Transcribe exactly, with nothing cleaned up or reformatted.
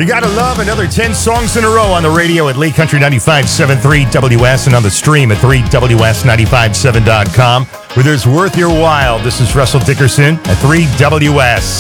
You gotta love another ten songs in a row on the radio at Lake Country ninety-five point seven three W S and on the stream at three W S nine five seven dot com, where there's worth your while. This is Russell Dickerson at three W S.